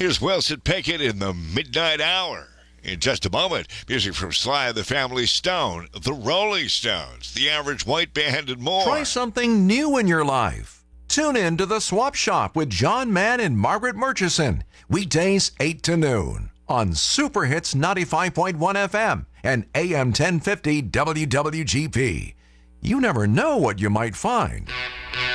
Here's Wilson Pickett in the Midnight Hour. In just a moment, music from Sly and the Family Stone, the Rolling Stones, the Average White Band, and more. Try something new in your life. Tune in to The Swap Shop with John Mann and Margaret Murchison. Weekdays 8 to noon on Super Hits 95.1 FM and AM 1050 WWGP. You never know what you might find.